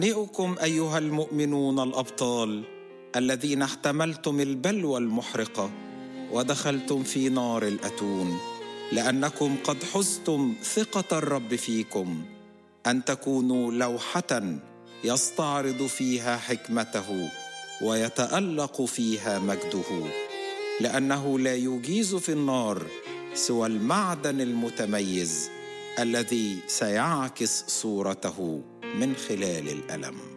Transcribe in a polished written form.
هنيئكم أيها المؤمنون الأبطال الذين احتملتم البلوى المحرقة ودخلتم في نار الأتون، لأنكم قد حزتم ثقة الرب فيكم أن تكونوا لوحة يستعرض فيها حكمته ويتألق فيها مجده، لأنه لا يجيز في النار سوى المعدن المتميز الذي سيعكس صورته من خلال الألم.